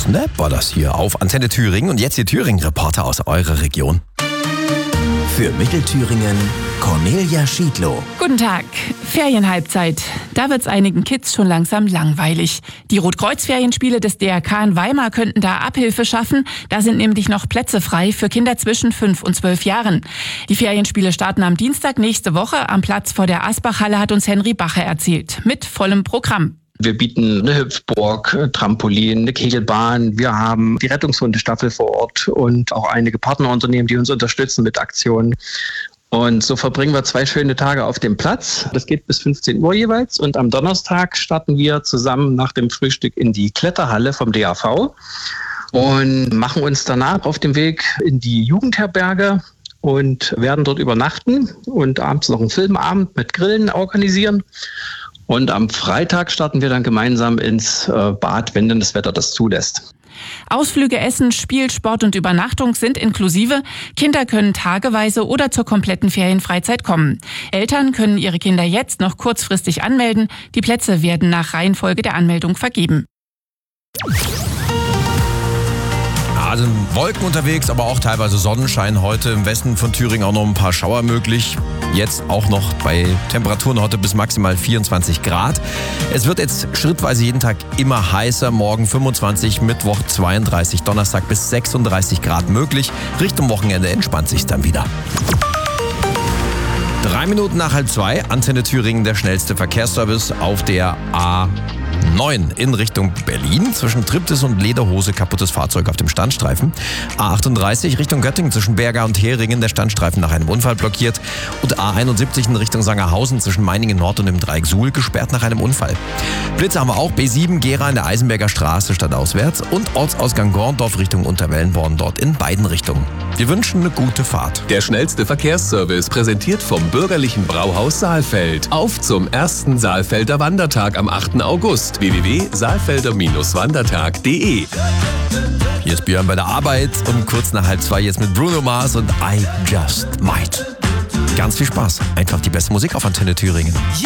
Snap war das hier auf Antenne Thüringen. Und jetzt die Thüringen-Reporter aus eurer Region. Für Mittelthüringen Cornelia Schiedlow. Guten Tag. Ferienhalbzeit. Da wird's einigen Kids schon langsam langweilig. Die Rotkreuz-Ferienspiele des DRK in Weimar könnten da Abhilfe schaffen. Da sind nämlich noch Plätze frei für Kinder zwischen 5 und 12 Jahren. Die Ferienspiele starten am Dienstag nächste Woche. Am Platz vor der Asbach-Halle hat uns Henry Bache erzählt. Mit vollem Programm. Wir bieten eine Hüpfburg, Trampolin, eine Kegelbahn. Wir haben die Rettungshundestaffel vor Ort und auch einige Partnerunternehmen, die uns unterstützen mit Aktionen. Und so verbringen wir 2 schöne Tage auf dem Platz. Das geht bis 15 Uhr jeweils. Und am Donnerstag starten wir zusammen nach dem Frühstück in die Kletterhalle vom DAV und machen uns danach auf dem Weg in die Jugendherberge und werden dort übernachten und abends noch einen Filmabend mit Grillen organisieren. Und am Freitag starten wir dann gemeinsam ins Bad, wenn denn das Wetter das zulässt. Ausflüge, Essen, Spiel, Sport und Übernachtung sind inklusive. Kinder können tageweise oder zur kompletten Ferienfreizeit kommen. Eltern können ihre Kinder jetzt noch kurzfristig anmelden. Die Plätze werden nach Reihenfolge der Anmeldung vergeben. Also Wolken unterwegs, aber auch teilweise Sonnenschein. Heute im Westen von Thüringen auch noch ein paar Schauer möglich. Jetzt auch noch bei Temperaturen heute bis maximal 24 Grad. Es wird jetzt schrittweise jeden Tag immer heißer. Morgen 25, Mittwoch 32, Donnerstag bis 36 Grad möglich. Richtung Wochenende entspannt sich dann wieder. 3 Minuten nach 1:30, Antenne Thüringen, der schnellste Verkehrsservice auf der A9 in Richtung Berlin. Zwischen Triptis und Lederhose kaputtes Fahrzeug auf dem Standstreifen. A38 Richtung Göttingen zwischen Berga und Heringen, der Standstreifen nach einem Unfall blockiert. Und A71 in Richtung Sangerhausen zwischen Meiningen Nord und dem Dreieck Suhl gesperrt nach einem Unfall. Blitze haben wir auch, B7 Gera in der Eisenberger Straße stadtauswärts und Ortsausgang Gorndorf Richtung Unterwellenborn, dort in beiden Richtungen. Wir wünschen eine gute Fahrt. Der schnellste Verkehrsservice präsentiert vom Bürgerlichen Brauhaus Saalfeld. Auf zum ersten Saalfelder Wandertag am 8. August. www.saalfelder-wandertag.de. Hier ist Björn bei der Arbeit und kurz nach 1:30 jetzt mit Bruno Mars und I Just Might. Ganz viel Spaß. Einfach die beste Musik auf Antenne Thüringen.